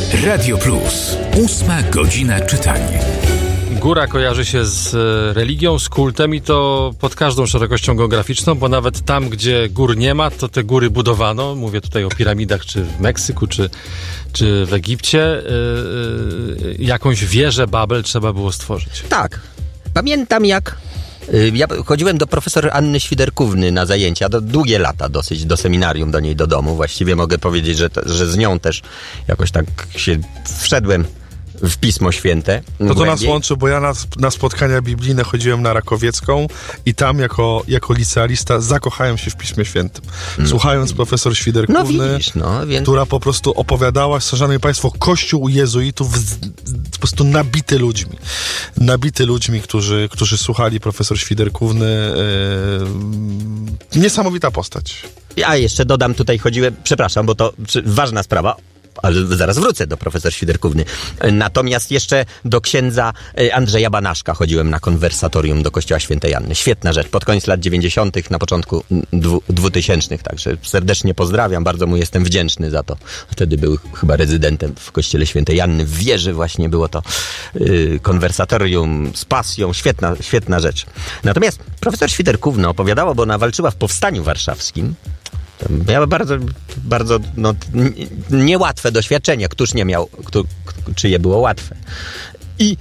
Radio Plus. 8 godzina czytania. Góra kojarzy się z religią, z kultem i to pod każdą szerokością geograficzną, bo nawet tam, gdzie gór nie ma, to te góry budowano. Mówię tutaj o piramidach, czy w Meksyku, czy w Egipcie. Jakąś wieżę Babel trzeba było stworzyć. Tak. Pamiętam jak... Ja chodziłem do profesor Anny Świderkówny na zajęcia, długie lata dosyć, do seminarium do niej, do domu. Właściwie mogę powiedzieć, że z nią też jakoś tak się wszedłem w Pismo Święte. To nas łączy, bo ja na spotkania biblijne chodziłem na Rakowiecką i tam jako licealista zakochałem się w Piśmie Świętym. Słuchając profesor Świderkówny, która po prostu opowiadała, szanowni państwo, kościół jezuitów po prostu nabity ludźmi, którzy słuchali profesor Świderkówny. Niesamowita postać. Ja jeszcze dodam, tutaj chodziłem, przepraszam, bo to ważna sprawa, ale zaraz wrócę do profesor Świderkówny. Natomiast jeszcze do księdza Andrzeja Banaszka chodziłem na konwersatorium do Kościoła Świętej Anny. Świetna rzecz. Pod koniec lat 90., na początku 2000. Także serdecznie pozdrawiam. Bardzo mu jestem wdzięczny za to. Wtedy był chyba rezydentem w Kościele Świętej Anny. W wieży właśnie było to konwersatorium z pasją. Świetna rzecz. Natomiast profesor Świderkówna opowiadała, bo ona walczyła w Powstaniu Warszawskim. Miała bardzo niełatwe doświadczenie. Któż nie miał, czyje było łatwe. I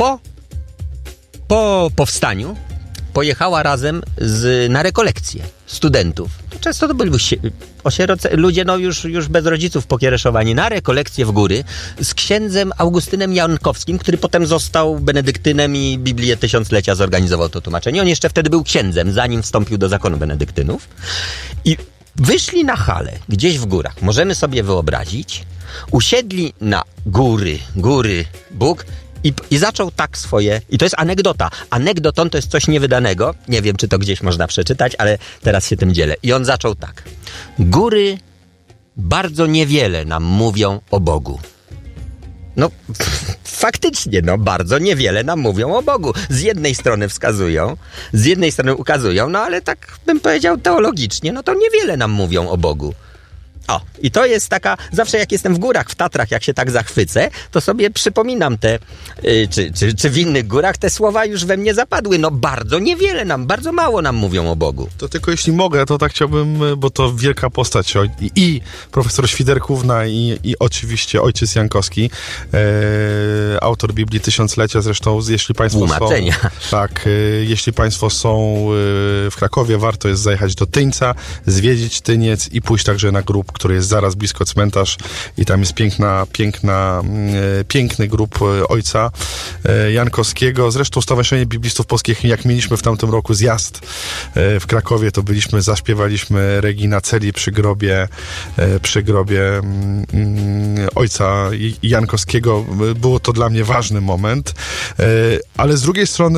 po powstaniu pojechała razem na rekolekcje studentów. Często to byli ludzie już bez rodziców pokiereszowani, na rekolekcje w góry z księdzem Augustynem Jankowskim, który potem został benedyktynem i Biblię Tysiąclecia zorganizował to tłumaczenie. On jeszcze wtedy był księdzem, zanim wstąpił do zakonu benedyktynów. I wyszli na halę, gdzieś w górach, możemy sobie wyobrazić, usiedli na góry Bóg i zaczął tak swoje, i to jest anegdota. Anegdotą to jest coś niewydanego, nie wiem, czy to gdzieś można przeczytać, ale teraz się tym dzielę. I on zaczął tak. Góry bardzo niewiele nam mówią o Bogu. No, faktycznie, bardzo niewiele nam mówią o Bogu. Z jednej strony wskazują, z jednej strony ukazują, ale tak bym powiedział teologicznie, to niewiele nam mówią o Bogu. O, i to jest taka, zawsze jak jestem w górach, w Tatrach, jak się tak zachwycę, to sobie przypominam czy w innych górach te słowa już we mnie zapadły. Bardzo niewiele bardzo mało nam mówią o Bogu. To tylko jeśli mogę, to tak chciałbym, bo to wielka postać i profesor Świderkówna i oczywiście ojciec Jankowski, autor Biblii Tysiąclecia, zresztą jeśli państwo tłumaczenia. Jeśli państwo są w Krakowie, warto jest zajechać do Tyńca, zwiedzić Tyniec i pójść także na grób, który jest zaraz blisko cmentarz i tam jest piękny grób ojca Jankowskiego. Zresztą Stowarzyszenie Biblistów Polskich, jak mieliśmy w tamtym roku zjazd w Krakowie, to zaśpiewaliśmy Regina Celi przy grobie ojca Jankowskiego. Było to dla mnie ważny moment, ale z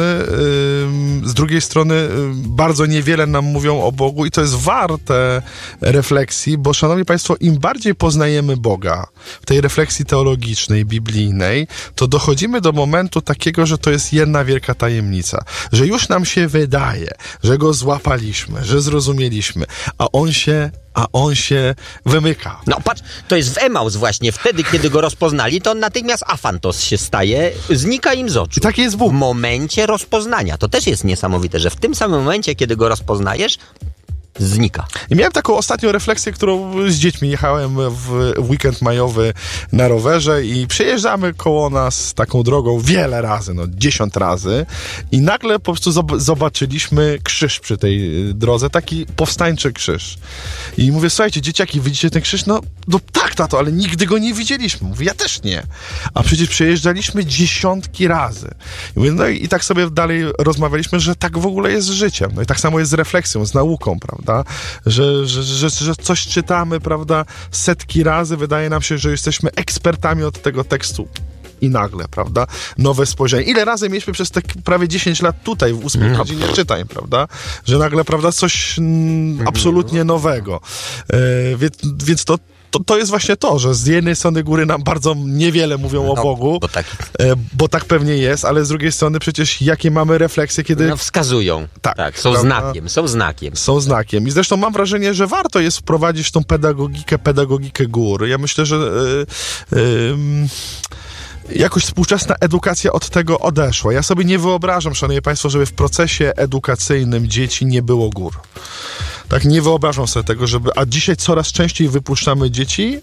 drugiej strony bardzo niewiele nam mówią o Bogu i to jest warte refleksji, bo szanowni państwo, im bardziej poznajemy Boga w tej refleksji teologicznej, biblijnej, to dochodzimy do momentu takiego, że to jest jedna wielka tajemnica. Że już nam się wydaje, że Go złapaliśmy, że zrozumieliśmy, a On się wymyka. Patrz, to jest w Emaus właśnie. Wtedy, kiedy Go rozpoznali, to on natychmiast afantos się staje, znika im z oczu. I tak jest Bóg. W momencie rozpoznania. To też jest niesamowite, że w tym samym momencie, kiedy Go rozpoznajesz, znika. I miałem taką ostatnią refleksję, którą z dziećmi jechałem w weekend majowy na rowerze i przejeżdżamy koło nas taką drogą wiele razy, 10 razy i nagle po prostu zobaczyliśmy krzyż przy tej drodze, taki powstańczy krzyż. I mówię, słuchajcie, dzieciaki, widzicie ten krzyż? Tak, tato, ale nigdy go nie widzieliśmy. Mówię, ja też nie. A przecież przejeżdżaliśmy dziesiątki razy. I mówię, i tak sobie dalej rozmawialiśmy, że tak w ogóle jest z życiem. I tak samo jest z refleksją, z nauką, prawda? Że coś czytamy, prawda, setki razy, wydaje nam się, że jesteśmy ekspertami od tego tekstu i nagle, prawda, nowe spojrzenie. Ile razy mieliśmy przez te prawie 10 lat tutaj w 8 godzinie czytań, prawda, że nagle, prawda, coś absolutnie nowego. Więc to jest właśnie to, że z jednej strony góry nam bardzo niewiele mówią o Bogu, bo tak pewnie jest, ale z drugiej strony przecież jakie mamy refleksje, kiedy... No wskazują. Tak, są znakiem. Są znakiem. I zresztą mam wrażenie, że warto jest wprowadzić tą pedagogikę gór. Ja myślę, że jakoś współczesna edukacja od tego odeszła. Ja sobie nie wyobrażam, szanowni państwo, żeby w procesie edukacyjnym dzieci nie było gór. Tak, nie wyobrażam sobie tego, a dzisiaj coraz częściej wypuszczamy dzieci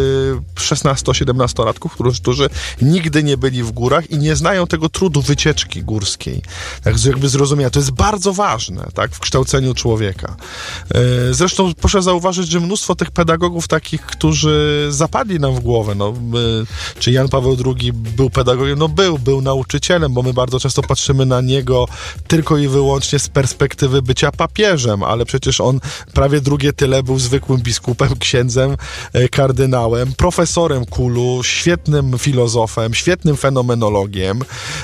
16-17-latków, którzy nigdy nie byli w górach i nie znają tego trudu wycieczki górskiej. Tak, jakby zrozumienia. To jest bardzo ważne, tak, w kształceniu człowieka. Zresztą proszę zauważyć, że mnóstwo tych pedagogów takich, którzy zapadli nam w głowę, czy Jan Paweł II był pedagogiem? Był nauczycielem, bo my bardzo często patrzymy na niego tylko i wyłącznie z perspektywy bycia papieżem, ale przecież on prawie drugie tyle był zwykłym biskupem, księdzem, kardynałem, profesorem KUL-u, świetnym filozofem, świetnym fenomenologiem,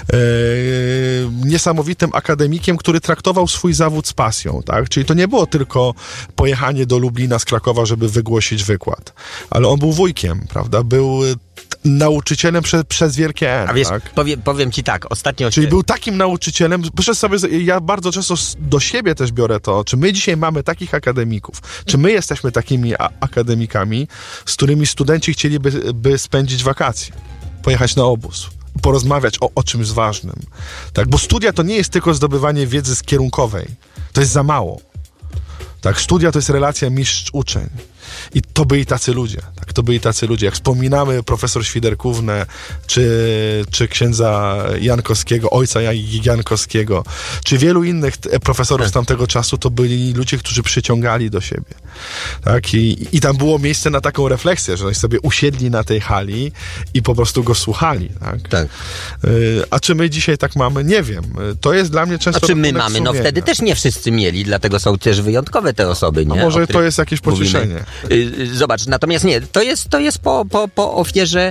niesamowitym akademikiem, który traktował swój zawód z pasją, tak? Czyli to nie było tylko pojechanie do Lublina z Krakowa, żeby wygłosić wykład, ale on był wujkiem, prawda? Był nauczycielem przez wielkie N. A wiesz, tak? powiem ci tak, ostatnio... Czyli był takim nauczycielem, proszę sobie, ja bardzo często do siebie też biorę to, czy my dzisiaj mamy takich akademików, czy my jesteśmy takimi akademikami, z którymi studenci chcieliby spędzić wakacje, pojechać na obóz, porozmawiać o czymś ważnym. Tak? Bo studia to nie jest tylko zdobywanie wiedzy kierunkowej. To jest za mało. Tak? Studia to jest relacja mistrz-uczeń. I to byli tacy ludzie. Tak? To byli tacy ludzie. Jak wspominamy profesor Świderkównę, czy księdza Jankowskiego, ojca Jankowskiego, czy wielu innych profesorów z tamtego czasu, to byli ludzie, którzy przyciągali do siebie. Tak? I tam było miejsce na taką refleksję, że oni sobie usiedli na tej hali i po prostu go słuchali. Tak? Tak. A czy my dzisiaj tak mamy? Nie wiem. To jest dla mnie często... A czy my mamy? No wtedy też nie wszyscy mieli, dlatego są też wyjątkowe te osoby, nie? A może to jest jakieś pocieszenie. Zobacz, natomiast nie, to jest po ofierze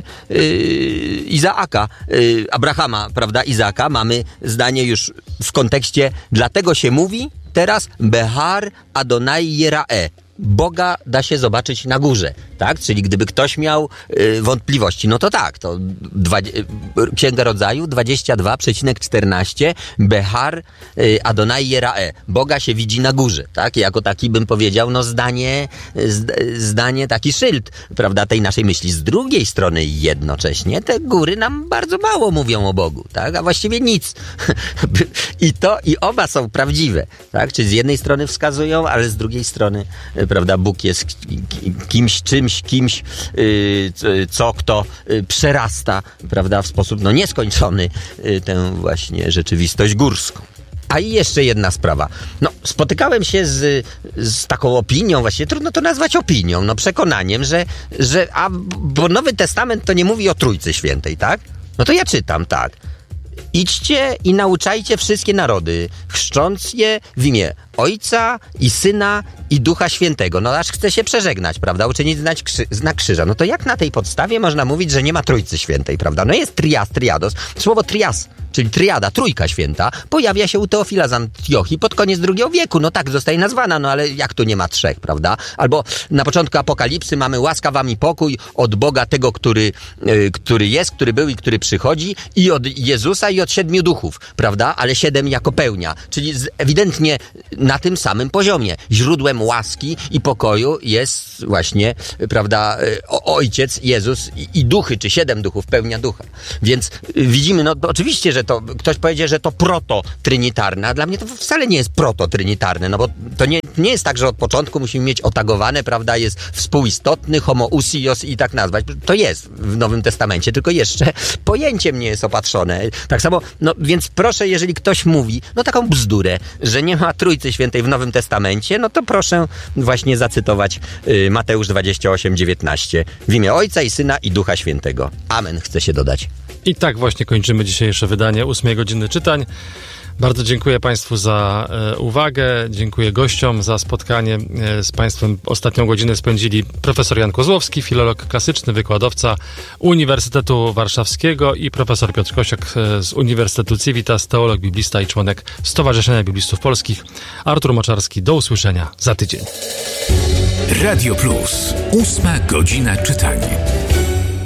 Izaaka, Abrahama, prawda, Izaaka, mamy zdanie już w kontekście, dlatego się mówi teraz Behar Adonai Yerae. Boga da się zobaczyć na górze, tak? Czyli gdyby ktoś miał wątpliwości, no to tak, to Księga Rodzaju 22,14 Behar Adonai Yerae. Boga się widzi na górze, tak? Jako taki bym powiedział, no zdanie taki szyld, prawda, tej naszej myśli. Z drugiej strony jednocześnie te góry nam bardzo mało mówią o Bogu, tak? A właściwie nic. I oba są prawdziwe, tak? Czyli z jednej strony wskazują, ale z drugiej strony, prawda, Bóg jest kimś, kto przerasta, prawda, w sposób nieskończony tę właśnie rzeczywistość górską. A i jeszcze jedna sprawa. No, spotykałem się z taką opinią, właściwie trudno to nazwać opinią, przekonaniem, bo Nowy Testament to nie mówi o Trójcy Świętej, tak? No to ja czytam, tak. Idźcie i nauczajcie wszystkie narody, chrzcząc je w imię Ojca i Syna i Ducha Świętego. No aż chce się przeżegnać, prawda? Uczynić znak krzyża. No to jak na tej podstawie można mówić, że nie ma Trójcy Świętej, prawda? No jest triados. Słowo trias, czyli triada, Trójka Święta, pojawia się u Teofila z Antiochii pod koniec II wieku. No tak zostaje nazwana, no ale jak tu nie ma trzech, prawda? Albo na początku Apokalipsy mamy łaska wam i pokój od Boga tego, który jest, który był i który przychodzi, i od Jezusa i od 7 duchów, prawda? Ale 7 jako pełnia, czyli ewidentnie na tym samym poziomie. Źródłem łaski i pokoju jest właśnie, prawda, Ojciec, Jezus i duchy, czy 7 duchów, pełnia ducha. Więc widzimy, no to oczywiście, że to ktoś powiedzie, że to proto-trynitarne, a dla mnie to wcale nie jest proto-trynitarne, no bo to nie jest tak, że od początku musimy mieć otagowane, prawda, jest współistotny, homoousios i tak nazwać. To jest w Nowym Testamencie, tylko jeszcze pojęciem nie jest opatrzone. Tak samo, no więc proszę, jeżeli ktoś mówi, no taką bzdurę, że nie ma Trójcy Świętej w Nowym Testamencie, no to proszę właśnie zacytować Mateusz 28:19. W imię Ojca i Syna i Ducha Świętego. Amen, chcę się dodać. I tak właśnie kończymy dzisiejsze wydanie 8 godziny czytań. Bardzo dziękuję Państwu za uwagę, dziękuję gościom za spotkanie z Państwem. Ostatnią godzinę spędzili profesor Jan Kozłowski, filolog klasyczny, wykładowca Uniwersytetu Warszawskiego, i profesor Piotr Kosiak z Uniwersytetu Civitas, teolog, biblista i członek Stowarzyszenia Biblistów Polskich. Artur Moczarski, do usłyszenia za tydzień. Radio Plus. 8 godzina czytania.